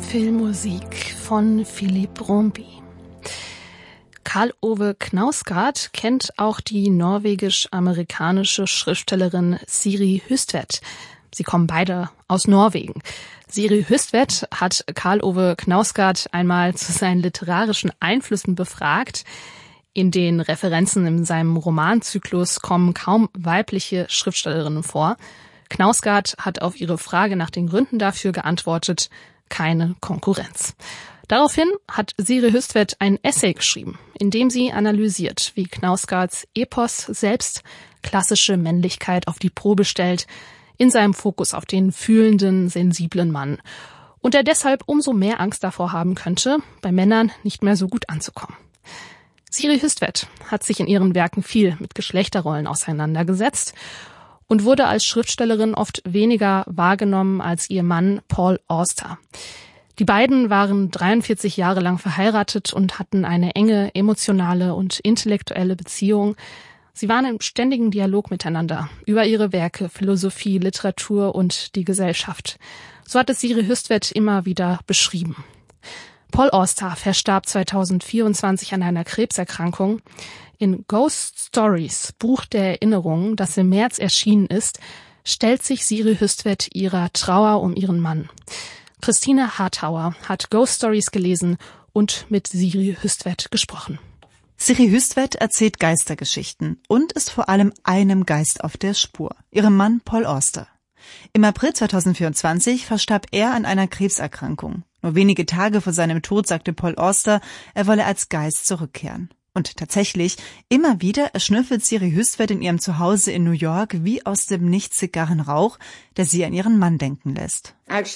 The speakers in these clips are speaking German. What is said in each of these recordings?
Filmmusik von Philippe Bromby. Karl Ove Knausgård kennt auch die norwegisch-amerikanische Schriftstellerin Siri Hustvedt. Sie kommen beide aus Norwegen. Siri Hustvedt hat Karl Ove Knausgård einmal zu seinen literarischen Einflüssen befragt. In den Referenzen in seinem Romanzyklus kommen kaum weibliche Schriftstellerinnen vor. Knausgård hat auf ihre Frage nach den Gründen dafür geantwortet: keine Konkurrenz. Daraufhin hat Siri Hustvedt ein Essay geschrieben, in dem sie analysiert, wie Knausgårds Epos selbst klassische Männlichkeit auf die Probe stellt, in seinem Fokus auf den fühlenden, sensiblen Mann, und er deshalb umso mehr Angst davor haben könnte, bei Männern nicht mehr so gut anzukommen. Siri Hustvedt hat sich in ihren Werken viel mit Geschlechterrollen auseinandergesetzt und wurde als Schriftstellerin oft weniger wahrgenommen als ihr Mann Paul Auster. Die beiden waren 43 Jahre lang verheiratet und hatten eine enge emotionale und intellektuelle Beziehung. Sie waren im ständigen Dialog miteinander über ihre Werke, Philosophie, Literatur und die Gesellschaft. So hat es Siri Hustvedt immer wieder beschrieben. Paul Auster verstarb 2024 an einer Krebserkrankung. In Ghost Stories, Buch der Erinnerungen, das im März erschienen ist, stellt sich Siri Hustvedt ihrer Trauer um ihren Mann. Christine Harthauer hat Ghost Stories gelesen und mit Siri Hustvedt gesprochen. Siri Hustvedt erzählt Geistergeschichten und ist vor allem einem Geist auf der Spur, ihrem Mann Paul Auster. Im April 2024 verstarb er an einer Krebserkrankung. Nur wenige Tage vor seinem Tod sagte Paul Auster, er wolle als Geist zurückkehren. Und tatsächlich, immer wieder erschnüffelt Siri Hustvedt in ihrem Zuhause in New York wie aus dem Nichts Zigarrenrauch, der sie an ihren Mann denken lässt.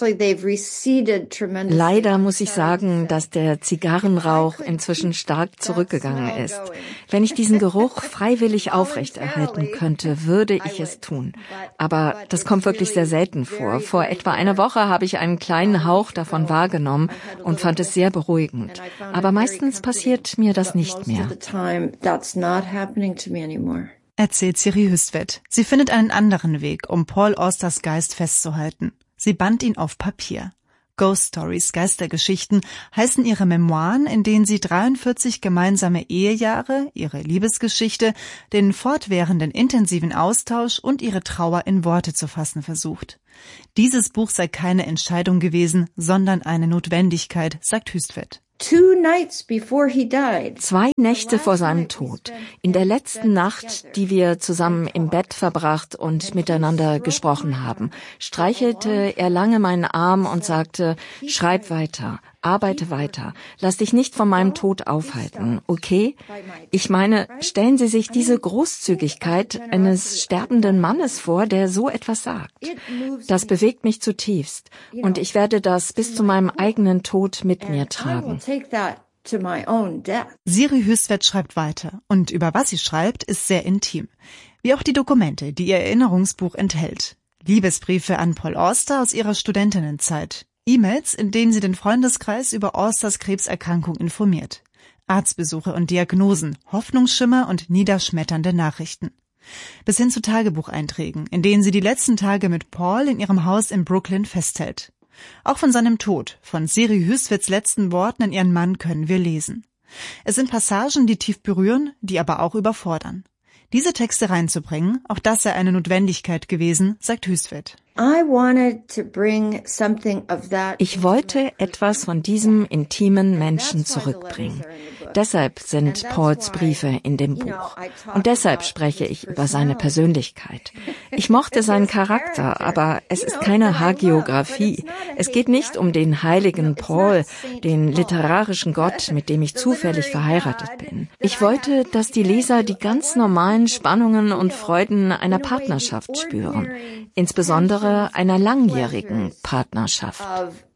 Leider muss ich sagen, dass der Zigarrenrauch inzwischen stark zurückgegangen ist. Wenn ich diesen Geruch freiwillig aufrechterhalten könnte, würde ich es tun. Aber das kommt wirklich sehr selten vor. Vor etwa einer Woche habe ich einen kleinen Hauch davon wahrgenommen und fand es sehr beruhigend. Aber meistens passiert mir das nicht mehr. Erzählt Siri Hustvedt. Sie findet einen anderen Weg, um Paul Austers Geist festzuhalten. Sie band ihn auf Papier. Ghost Stories, Geistergeschichten, heißen ihre Memoiren, in denen sie 43 gemeinsame Ehejahre, ihre Liebesgeschichte, den fortwährenden intensiven Austausch und ihre Trauer in Worte zu fassen versucht. Dieses Buch sei keine Entscheidung gewesen, sondern eine Notwendigkeit, sagt Hustvedt. 2 Nächte vor seinem Tod, in der letzten Nacht, die wir zusammen im Bett verbracht und miteinander gesprochen haben, streichelte er lange meinen Arm und sagte: Schreib weiter, arbeite weiter, lass dich nicht von meinem Tod aufhalten, okay? Ich meine, stellen Sie sich diese Großzügigkeit eines sterbenden Mannes vor, der so etwas sagt. Das bewegt mich zutiefst und ich werde das bis zu meinem eigenen Tod mit mir tragen. Siri Hustvedt schreibt weiter und über was sie schreibt, ist sehr intim. Wie auch die Dokumente, die ihr Erinnerungsbuch enthält. Liebesbriefe an Paul Auster aus ihrer Studentinnenzeit. E-Mails, in denen sie den Freundeskreis über Austers Krebserkrankung informiert. Arztbesuche und Diagnosen, Hoffnungsschimmer und niederschmetternde Nachrichten. Bis hin zu Tagebucheinträgen, in denen sie die letzten Tage mit Paul in ihrem Haus in Brooklyn festhält. Auch von seinem Tod, von Siri Hustvedts letzten Worten an ihren Mann können wir lesen. Es sind Passagen, die tief berühren, die aber auch überfordern. Diese Texte reinzubringen, auch das sei eine Notwendigkeit gewesen, sagt Hustvedt. Ich wollte etwas von diesem intimen Menschen zurückbringen. Deshalb sind Pauls Briefe in dem Buch. Und deshalb spreche ich über seine Persönlichkeit. Ich mochte seinen Charakter, aber es ist keine Hagiografie. Es geht nicht um den heiligen Paul, den literarischen Gott, mit dem ich zufällig verheiratet bin. Ich wollte, dass die Leser die ganz normalen Spannungen und Freuden einer Partnerschaft spüren. Insbesondere einer langjährigen Partnerschaft.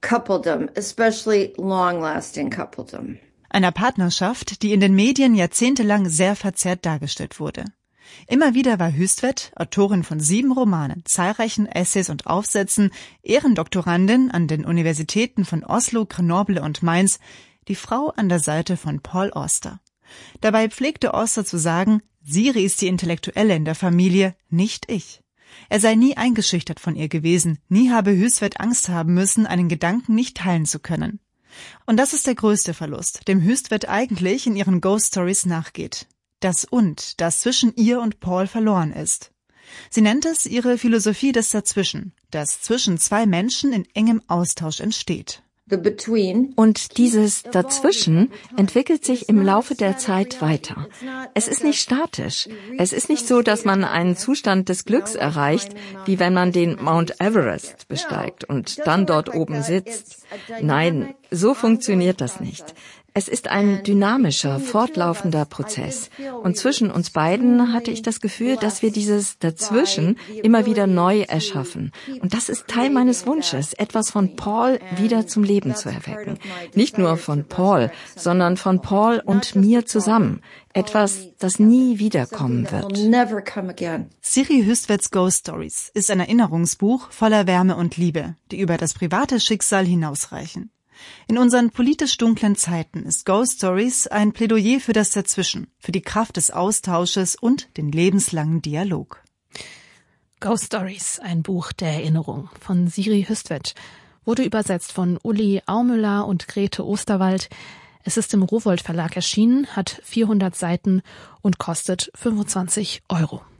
Einer Partnerschaft, die in den Medien jahrzehntelang sehr verzerrt dargestellt wurde. Immer wieder war Hustvedt, Autorin von 7 Romanen, zahlreichen Essays und Aufsätzen, Ehrendoktorandin an den Universitäten von Oslo, Grenoble und Mainz, die Frau an der Seite von Paul Auster. Dabei pflegte Auster zu sagen, Siri ist die Intellektuelle in der Familie, nicht ich. Er sei nie eingeschüchtert von ihr gewesen, nie habe Hüstvedt Angst haben müssen, einen Gedanken nicht teilen zu können. Und das ist der größte Verlust, dem Hüstvedt eigentlich in ihren Ghost Stories nachgeht. Das Und, das zwischen ihr und Paul verloren ist. Sie nennt es ihre Philosophie des Dazwischen, das zwischen zwei Menschen in engem Austausch entsteht. Und dieses Dazwischen entwickelt sich im Laufe der Zeit weiter. Es ist nicht statisch. Es ist nicht so, dass man einen Zustand des Glücks erreicht, wie wenn man den Mount Everest besteigt und dann dort oben sitzt. Nein, so funktioniert das nicht. Es ist ein dynamischer, fortlaufender Prozess. Und zwischen uns beiden hatte ich das Gefühl, dass wir dieses Dazwischen immer wieder neu erschaffen. Und das ist Teil meines Wunsches, etwas von Paul wieder zum Leben zu erwecken. Nicht nur von Paul, sondern von Paul und mir zusammen. Etwas, das nie wiederkommen wird. Siri Hüstvedts Ghost Stories ist ein Erinnerungsbuch voller Wärme und Liebe, die über das private Schicksal hinausreichen. In unseren politisch dunklen Zeiten ist Ghost Stories ein Plädoyer für das Dazwischen, für die Kraft des Austausches und den lebenslangen Dialog. Ghost Stories, ein Buch der Erinnerung von Siri Hüstvedt, wurde übersetzt von Uli Aumüller und Grete Osterwald. Es ist im Rowohlt Verlag erschienen, hat 400 Seiten und kostet 25 €.